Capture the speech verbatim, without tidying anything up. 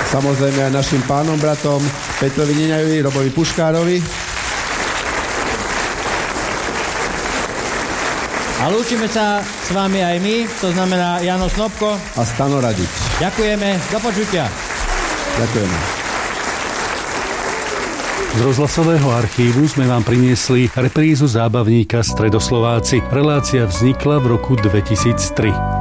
Samozrejme aj našim pánom, bratom Petrovi Neňajovi, Robovi Puškárovi. A lúčime sa s vami aj my, to znamená Jano Snopko a Stano Radič. Ďakujeme, do počutia. Ďakujeme. Z rozhlasového archívu sme vám priniesli reprízu zábavníka Stredoslováci. Relácia vznikla v roku dvetisíctri.